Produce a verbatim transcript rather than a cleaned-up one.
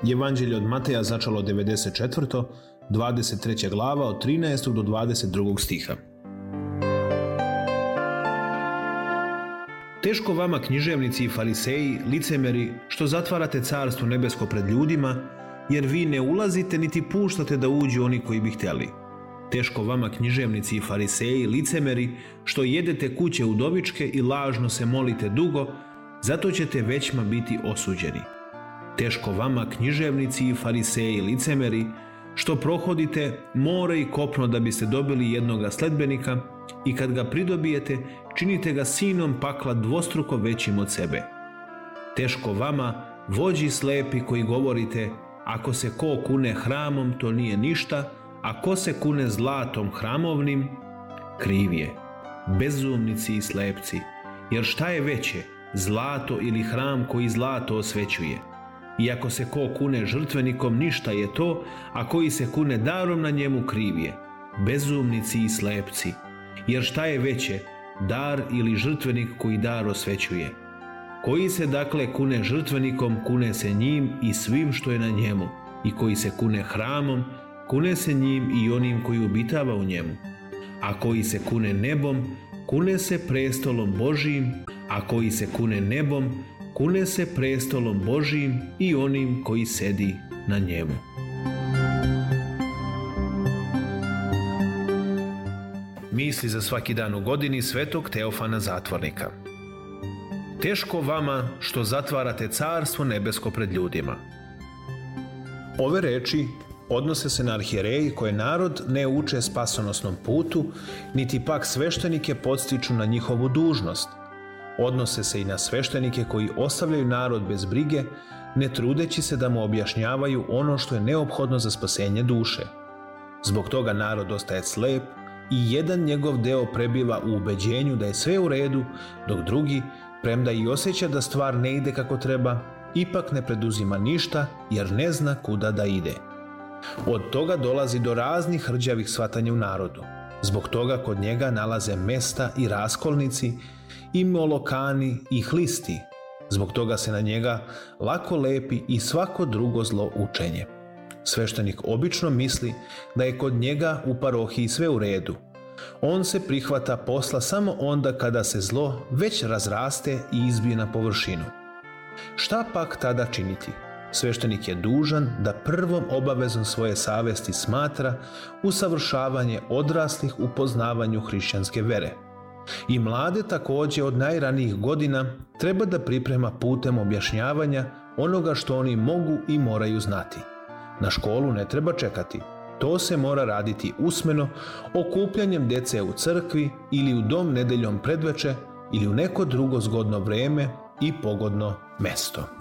Evanđelje od Mateja začelo devedeset četvrta. dvadeset treća glava od trinaestog do dvadeset drugog stiha. Teško vama, književnici i fariseji, licemeri, što zatvarate carstvo nebesko pred ljudima, jer vi ne ulazite niti puštate da uđu oni koji bi htjeli. Teško vama, književnici i fariseji, licemeri, što jedete kuće udovičke i lažno se molite dugo, zato ćete većma biti osuđeni. Teško vama, književnici i fariseji, licemeri, što prohodite more i kopno da biste dobili jednoga sledbenika i kad ga pridobijete, činite ga sinom pakla dvostruko većim od sebe. Teško vama, vođi slepi koji govorite, ako se ko kune hramom, to nije ništa, a ko se kune zlatom hramovnim, kriv je. Bezumnici i slepci, jer šta je veće, zlato ili hram koji zlato osvećuje? I ako se ko kune žrtvenikom, ništa je to, a koji se kune darom na njemu, kriv je. Bezumnici i slepci, jer šta je veće, dar ili žrtvenik koji dar osvećuje? Koji se dakle kune žrtvenikom, kune se njim i svim što je na njemu, i koji se kune hramom, kune se njim i onim koji obitava u njemu. A koji se kune nebom, kune se prestolom Božijim, a koji se kune nebom, kune se prestolom Božijim i onim koji sedi na njemu. Misli za svaki dan u godini svetog Teofana Zatvornika. Teško vama što zatvarate carstvo nebesko pred ljudima. Ove reči odnose se na arhijereji koje narod ne uče spasonosnom putu, niti pak sveštenike podstiču na njihovu dužnost. Odnose se i na sveštenike koji ostavljaju narod bez brige, ne trudeći se da mu objašnjavaju ono što je neophodno za spasenje duše. Zbog toga narod ostaje slep i jedan njegov deo prebiva u ubeđenju da je sve u redu, dok drugi, premda i osjeća da stvar ne ide kako treba, ipak ne preduzima ništa jer ne zna kuda da ide. Od toga dolazi do raznih hrđavih shvatanja u narodu. Zbog toga kod njega nalaze mesta i raskolnici, i molokani i hlisti. Zbog toga se na njega lako lepi i svako drugo zlo učenje. Sveštenik obično misli da je kod njega u parohiji sve u redu. On se prihvata posla samo onda kada se zlo već razraste i izbije na površinu. Šta pak tada činiti? Sveštenik je dužan da prvom obavezom svoje savesti smatra usavršavanje odraslih u poznavanju hrišćanske vere. I mlade također od najranijih godina treba da priprema putem objašnjavanja onoga što oni mogu i moraju znati. Na školu ne treba čekati. To se mora raditi usmeno, okupljanjem dece u crkvi ili u dom nedeljom predveče ili u neko drugo zgodno vreme i pogodno mesto.